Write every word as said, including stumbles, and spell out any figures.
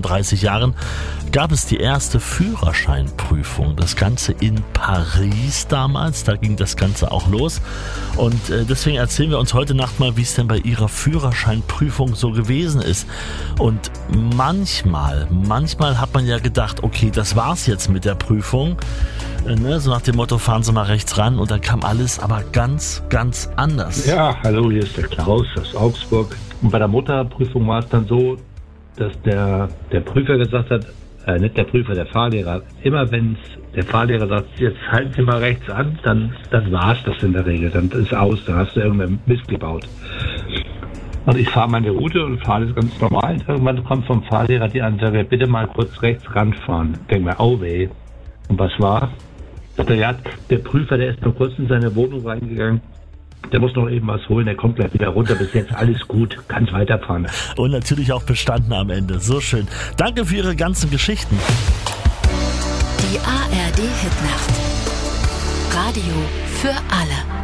fünfunddreißig Jahren gab es die erste Führerscheinprüfung. Das Ganze in Paris damals, da ging das Ganze auch los. Und äh, deswegen erzählen wir uns heute Nacht mal, wie es denn bei Ihrer Führerscheinprüfung so gewesen ist. Und manchmal, manchmal hat man ja gedacht, okay, das war's jetzt mit der Prüfung. Äh, ne? So nach dem Motto, fahren Sie mal rechts ran, und dann kam alles aber ganz, ganz anders. Ja, hallo, hier ist der Klaus aus Augsburg. Und bei der Motorradprüfung war es dann so, dass der, der Prüfer gesagt hat, äh, nicht der Prüfer, der Fahrlehrer, immer wenn der Fahrlehrer sagt, jetzt halten Sie mal rechts an, dann, dann war es das in der Regel, dann ist aus, dann hast du irgendeinen Mist gebaut. Und ich fahre meine Route und fahre das ganz normal. Und irgendwann kommt vom Fahrlehrer die Ansage, bitte mal kurz rechts ranfahren. Ich denke mir, au weh. Und was war? Der, der Prüfer, der ist nur kurz in seine Wohnung reingegangen. Der muss noch eben was holen, der kommt gleich wieder runter. Bis jetzt alles gut, kannst weiterfahren. Und natürlich auch bestanden am Ende. So schön. Danke für Ihre ganzen Geschichten. Die A R D Hitnacht. Radio für alle.